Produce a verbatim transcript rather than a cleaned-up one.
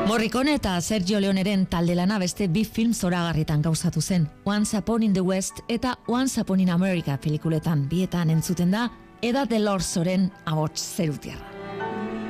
Morricone eta Sergio Leoneren talde lana beste bi film zoragarritan gauzatu zen. Once Upon in the West eta Once Upon in America pelikuletan bietan entzuten da Eda Delorzoren ahots zerutiarra.